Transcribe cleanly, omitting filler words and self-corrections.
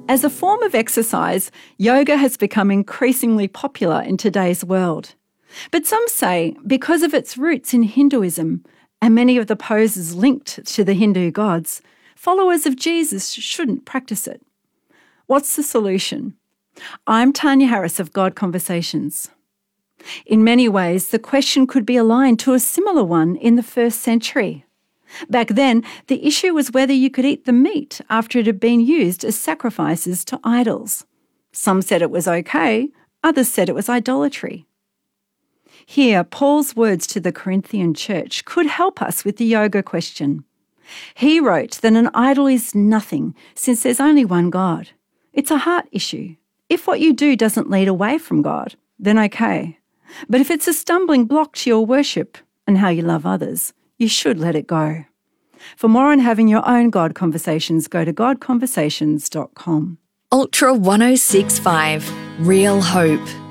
As a form of exercise, yoga has become increasingly popular in today's world. But some say because of its roots in Hinduism and many of the poses linked to the Hindu gods, followers of Jesus shouldn't practice it. What's the solution? I'm Tanya Harris of God Conversations. In many ways, the question could be aligned to a similar one in the 1st century. Back then, the issue was whether you could eat the meat after it had been used as sacrifices to idols. Some said it was okay, others said it was idolatry. Here, Paul's words to the Corinthian church could help us with the yoga question. He wrote that an idol is nothing since there's only one God. It's a heart issue. If what you do doesn't lead away from God, then okay. But if it's a stumbling block to your worship and how you love others, you should let it go. For more on having your own God Conversations, go to godconversations.com. Ultra 1065, Real Hope.